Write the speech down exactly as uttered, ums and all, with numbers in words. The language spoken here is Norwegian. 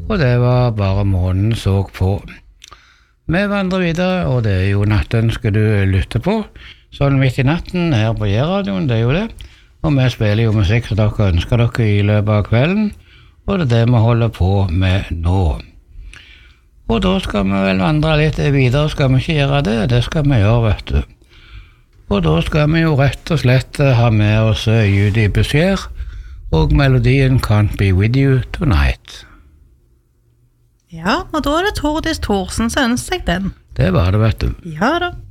og det var bare månen så på. Vi vandrer videre, og det er jo nattønske du lytter på, sånn midt i natten her på J-radioen, det er jo det. Og vi spiller jo musikk som dere ønsker dere i løpet av kvelden, og det er det vi holder på med nå. Og da skal vi vel vandre litt videre, skal vi ikke gjøre det? Det skal vi gjøre, vet du. Og da skal vi jo rett og slett ha med oss Judy Bashir, og melodien Can't Be With You Tonight. Ja, og da er det Tordis Thorsen som ønsker seg den. Det var det, vet du. Ja da.